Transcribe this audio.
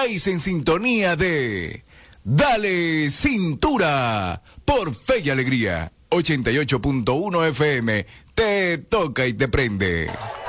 estáis en sintonía de Dale Cintura por Fe y Alegría. 88.1 FM. Te toca y te prende.